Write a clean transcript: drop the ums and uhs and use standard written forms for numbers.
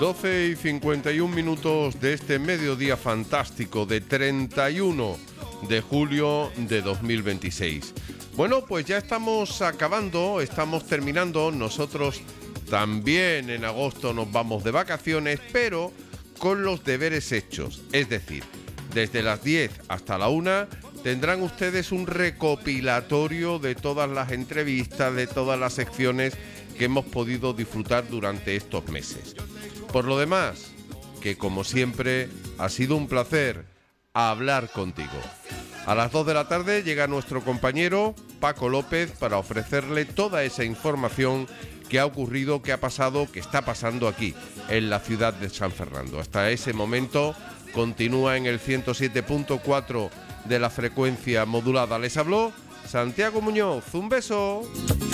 12:51 de este mediodía fantástico de 31 de julio de 2026. Bueno, pues ya estamos acabando, estamos terminando. Nosotros también en agosto nos vamos de vacaciones, pero con los deberes hechos. Es decir, desde las 10 hasta la 1 tendrán ustedes un recopilatorio de todas las entrevistas, de todas las secciones que hemos podido disfrutar durante estos meses. Por lo demás, que como siempre ha sido un placer hablar contigo. A las 2 de la tarde llega nuestro compañero Paco López para ofrecerle toda esa información que ha ocurrido, que ha pasado, que está pasando aquí, en la ciudad de San Fernando. Hasta ese momento continúa en el 107.4 de la frecuencia modulada. Les habló Santiago Muñoz. Un beso.